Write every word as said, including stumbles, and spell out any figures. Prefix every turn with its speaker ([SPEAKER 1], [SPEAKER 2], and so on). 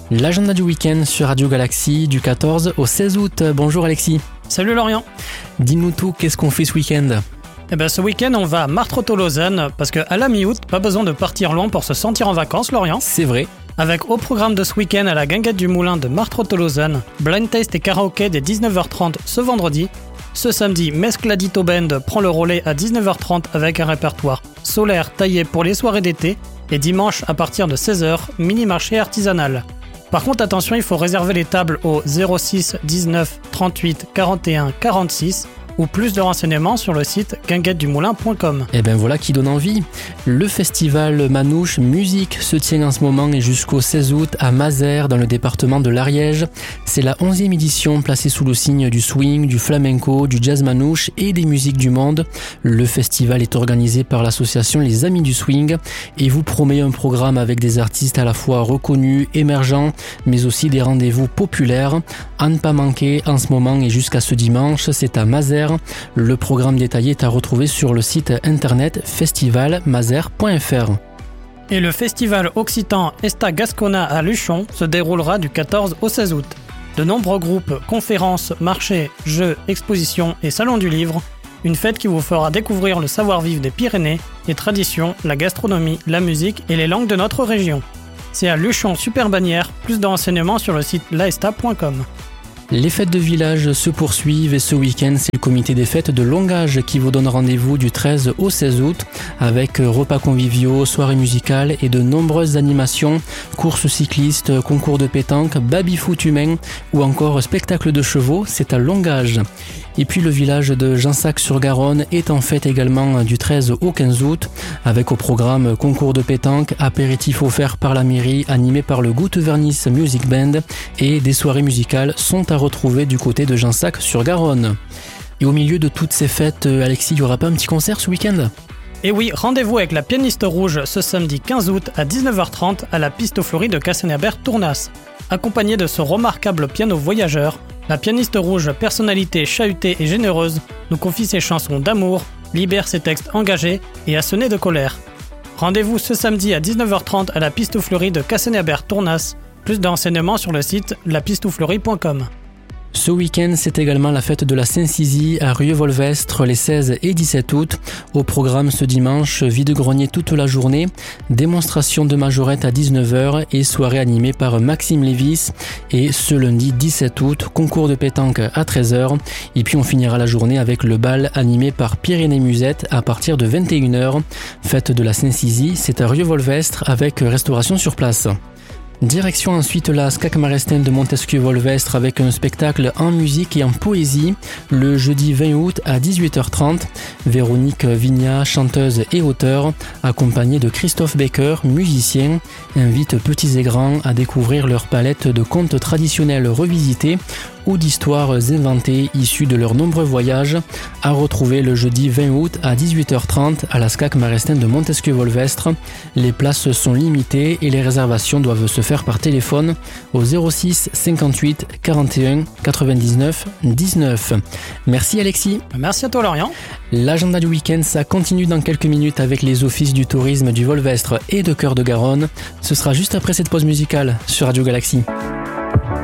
[SPEAKER 1] L'agenda du week-end sur Radio Galaxie du quatorze au seize août. Bonjour Alexis.
[SPEAKER 2] Salut Lorient.
[SPEAKER 1] Dis-nous tout, qu'est-ce qu'on fait ce week-end ?
[SPEAKER 2] Eh ben ce week-end on va à Martreau-Lausanne parce qu'à la mi-août, pas besoin de partir loin pour se sentir en vacances, Lorient.
[SPEAKER 1] C'est vrai.
[SPEAKER 2] Avec au programme de ce week-end à la Guinguette du Moulin de Martreau-Lausanne, blind taste et karaoké dès dix-neuf heures trente ce vendredi. Ce samedi, Mescladito Band prend le relais à dix-neuf heures trente avec un répertoire solaire taillé pour les soirées d'été. Et dimanche à partir de seize heures, mini-marché artisanal. Par contre attention, il faut réserver les tables au zéro six dix-neuf trente-huit quarante et un quarante-six ou plus de renseignements sur le site guinguette du moulin point com.
[SPEAKER 1] Et ben voilà qui donne envie. Le festival Manouche Musique se tient en ce moment et jusqu'au seize août à Mazères dans le département de l'Ariège. C'est la onzième édition placée sous le signe du swing, du flamenco, du jazz manouche et des musiques du monde. Le festival est organisé par l'association Les Amis du Swing et vous promet un programme avec des artistes à la fois reconnus, émergents, mais aussi des rendez-vous populaires. À ne pas manquer en ce moment et jusqu'à ce dimanche, c'est à Mazères. Le programme détaillé est à retrouver sur le site internet festival mazères point f r.
[SPEAKER 2] Et le festival occitan Esta Gascona à Luchon se déroulera du quatorze au seize août. De nombreux groupes, conférences, marchés, jeux, expositions et salons du livre. Une fête qui vous fera découvrir le savoir-vivre des Pyrénées, les traditions, la gastronomie, la musique et les langues de notre région. C'est à Luchon Super Bannière, plus de renseignements sur le site laesta point com.
[SPEAKER 1] Les fêtes de village se poursuivent et ce week-end, c'est le comité des fêtes de Longage qui vous donne rendez-vous du treize au seize août avec repas conviviaux, soirées musicales et de nombreuses animations, courses cyclistes, concours de pétanque, baby-foot humain ou encore spectacle de chevaux, c'est à Longage. Et puis le village de Jansac-sur-Garonne est en fête également du treize au quinze août avec au programme concours de pétanque, apéritifs offerts par la mairie animé par le Goutte-Vernis Music Band et des soirées musicales sont à retrouver du côté de Jansac-sur-Garonne. Et au milieu de toutes ces fêtes, Alexis, il n'y aura pas un petit concert ce week-end ?
[SPEAKER 2] Et oui, rendez-vous avec la pianiste rouge ce samedi quinze août à dix-neuf heures trente à la piste fleurie de Cassagnabert-Tournas. Accompagnée de ce remarquable piano voyageur, la pianiste rouge, personnalité chahutée et généreuse, nous confie ses chansons d'amour, libère ses textes engagés et assenés de colère. Rendez-vous ce samedi à dix-neuf heures trente à la piste fleurie de Cassagnabert-Tournas. Plus de renseignements sur le site la piste fleurie point com.
[SPEAKER 1] Ce week-end, c'est également la fête de la Saint-Cizy à Rieux-Volvestre les seize et dix-sept août. Au programme ce dimanche, vide-grenier toute la journée, démonstration de majorette à dix-neuf heures et soirée animée par Maxime Lévis. Et ce lundi dix-sept août, concours de pétanque à treize heures. Et puis on finira la journée avec le bal animé par Pyrénées Musette à partir de vingt et une heures. Fête de la Saint-Cizy, c'est à Rieux-Volvestre avec restauration sur place. Direction ensuite la S C A C Marestin de Montesquieu-Volvestre avec un spectacle en musique et en poésie le jeudi vingt août à dix-huit heures trente. Véronique Vignat, chanteuse et auteure, accompagnée de Christophe Becker, musicien, invite petits et grands à découvrir leur palette de contes traditionnels revisités ou d'histoires inventées issues de leurs nombreux voyages, à retrouver le jeudi vingt août à dix-huit heures trente à la S C A C Marestin de Montesquieu-Volvestre. Les places sont limitées et les réservations doivent se faire par téléphone au zéro six cinquante-huit quarante et un quatre-vingt-dix-neuf dix-neuf. Merci Alexis.
[SPEAKER 2] Merci à toi Lorient.
[SPEAKER 1] L'agenda du week-end, ça continue dans quelques minutes avec les offices du tourisme du Volvestre et de Cœur de Garonne. Ce sera juste après cette pause musicale sur Radio Galaxie.